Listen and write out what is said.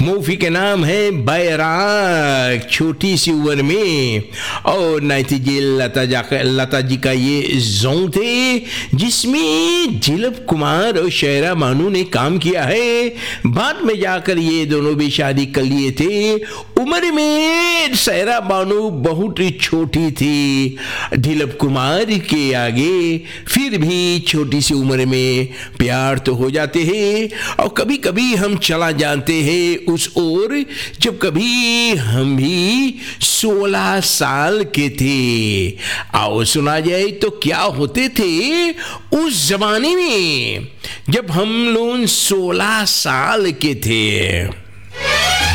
Movie का नाम है बैराग। छोटी सी उम्र में और नाइटी जी लता जी का ये जोन थे जिसमें दिलीप कुमार और शेरा बानू ने काम किया है। बाद में जाकर ये दोनों भी शादी कर लिए थे। उम्र में शेरा बानू बहुत छोटी थी दिलीप कुमार के आगे, फिर भी छोटी सी उम्र में प्यार तो हो जाते हैं और कभी कभी हम चला जानते हैं उस ओर जब कभी हम भी 16 साल के थे। आओ सुना जाए तो क्या होते थे उस जमाने में जब हम लोग 16 साल के थे।